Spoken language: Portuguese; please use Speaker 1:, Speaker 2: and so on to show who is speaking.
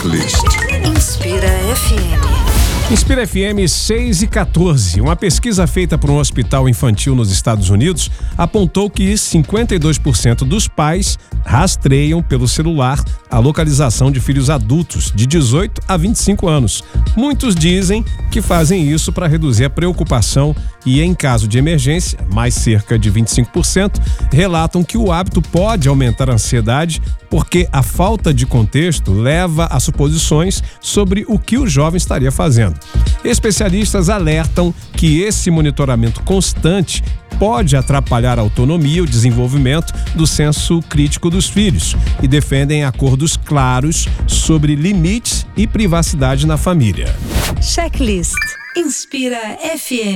Speaker 1: Checklist.
Speaker 2: Inspira FM.
Speaker 3: Inspira FM 6:14. Uma pesquisa feita por um hospital infantil nos Estados Unidos apontou que 52% dos pais rastreiam pelo celular a localização de filhos adultos de 18 a 25 anos. Muitos dizem que fazem isso para reduzir a preocupação e, em caso de emergência, mais cerca de 25% relatam que o hábito pode aumentar a ansiedade porque a falta de contexto leva a suposições sobre o que o jovem estaria fazendo. Especialistas alertam que esse monitoramento constante pode atrapalhar a autonomia e o desenvolvimento do senso crítico dos filhos e defendem acordos claros sobre limites e privacidade na família.
Speaker 2: Checklist. Inspira FM.